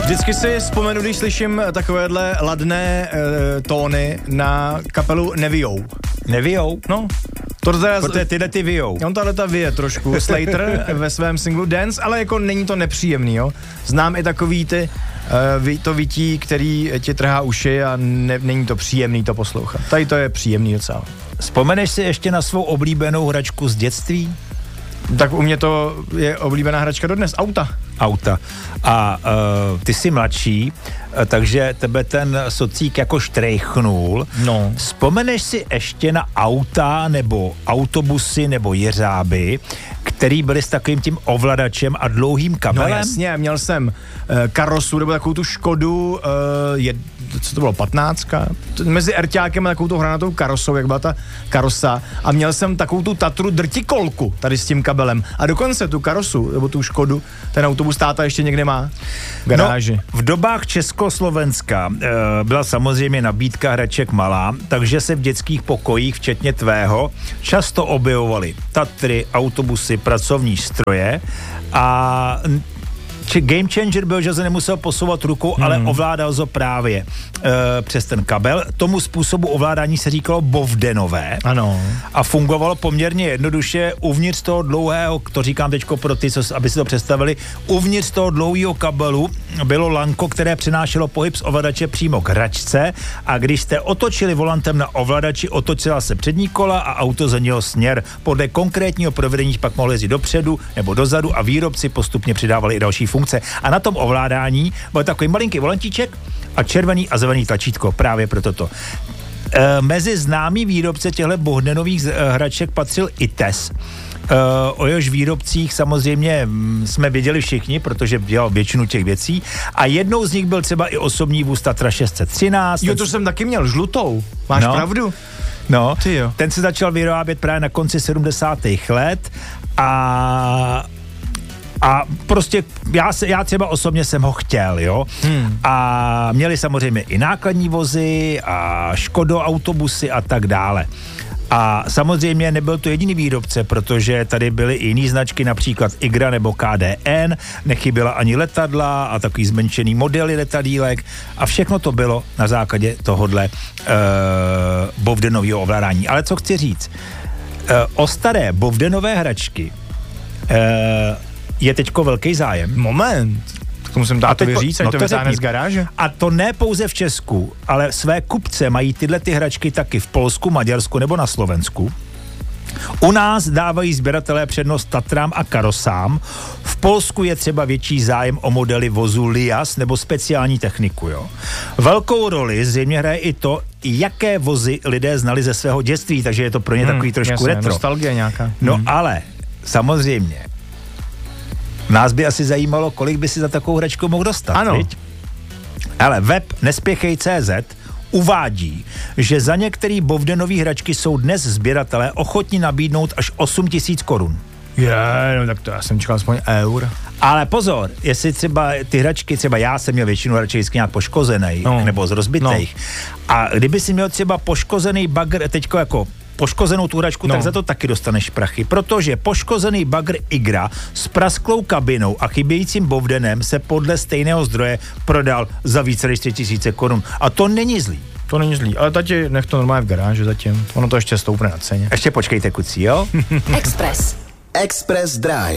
Vždycky si vzpomenu, když slyším takovéhle ladné tóny na kapelu Nevijou. Nevijou? No. Protože tyhle ty vyjou. On tahleta vyje trošku. Slater ve svém singlu Dance, ale jako není to nepříjemný, jo. Znám i takový ty to vytí, který ti trhá uši a není to příjemný to poslouchat. Tady to je příjemný docela. Vzpomeneš si ještě na svou oblíbenou hračku z dětství? Tak u mě to je oblíbená hračka dodnes, auta. A ty jsi mladší, takže tebe ten socík jako štrejchnul. No. Vzpomeneš si ještě na auta nebo autobusy nebo jeřáby, který byly s takovým tím ovladačem a dlouhým kabelem? No jasně, měl jsem karosu, nebo takovou tu Škodu, co to bylo, 15? Mezi Erťákem a takovou tu hranatou karosou, jak byla ta karosa. A měl jsem takovou tu Tatru drtikolku tady s tím kabelem. A dokonce tu karosu, nebo tu Škodu, ten autobus táta ještě někde má v garáži. No, v dobách Československa byla samozřejmě nabídka hraček malá, takže se v dětských pokojích, včetně tvého, často objevovaly Tatry, autobusy, pracovní stroje a game changer byl, že se nemusel posouvat rukou, ale ovládal to právě přes ten kabel. Tomu způsobu ovládání se říkalo bovdenové. Ano. A fungovalo poměrně jednoduše uvnitř toho dlouhého, to říkám teďko pro ty, aby si to představili, uvnitř toho dlouhého kabelu bylo lanko, které přenášelo pohyb z ovladače přímo k hračce a když jste otočili volantem na ovladači, otočila se přední kola a auto změnilo směr. Podle konkrétního provedení pak mohli jezdit dopředu nebo dozadu a výrobci postupně přidávali i další funkce. A na tom ovládání byl takový malinký volantíček a červený a zelený tlačítko právě pro toto. Mezi známý výrobce těchto bohdenových hraček patřil i TES. O jehož výrobcích samozřejmě jsme věděli všichni, protože dělal většinu těch věcí a jednou z nich byl třeba i osobní vůz Tatra 613. Jo, to jsem taky měl, žlutou. Máš pravdu? No, ty jo. Ten se začal vyrábět právě na konci 70. let a prostě já třeba osobně jsem ho chtěl, jo. A měli samozřejmě i nákladní vozy a Škodo autobusy a tak dále. A samozřejmě nebyl to jediný výrobce, protože tady byly i jiný značky, například Igra nebo KDN, nechyběla ani letadla a takový zmenšený modely letadílek a všechno to bylo na základě tohodle bovdenového ovládání. Ale co chci říct, o staré bovdenové hračky je teďko velký zájem. Moment. To musím tátovi říct, ať to vytáhne z garáže. A to ne pouze v Česku, ale své kupce mají tyhle ty hračky taky v Polsku, Maďarsku nebo na Slovensku. U nás dávají sběratelé přednost Tatrám a karosám. V Polsku je třeba větší zájem o modely vozu Lias nebo speciální techniku, jo. Velkou roli zřejmě hraje i to, jaké vozy lidé znali ze svého dětství, takže je to pro ně takový trošku jasně, retro. Nostalgie nějaká. No ale samozřejmě nás by asi zajímalo, kolik by si za takovou hračku mohl dostat. Ano. Viď? Ale web Nespěchej.cz uvádí, že za některé bovdenové hračky jsou dnes sběratelé ochotní nabídnout až 8 000 korun. No tak to já jsem čekal aspoň eur. Ale pozor, jestli třeba ty hračky, třeba já jsem měl většinu hraček vždycky nějak poškozený, nebo z rozbitých. A kdyby si měl třeba poškozený bagr, teďko jako poškozenou tu hračku, tak za to taky dostaneš prachy, protože poškozený bagr Igra s prasklou kabinou a chybějícím bovdenem se podle stejného zdroje prodal za více než 3 000 korun. A to není zlý. To není zlý, ale tati, nech to normálně v garáži zatím. Ono to ještě stoupne na ceně. Ještě počkejte, kucí, jo? Express Drive.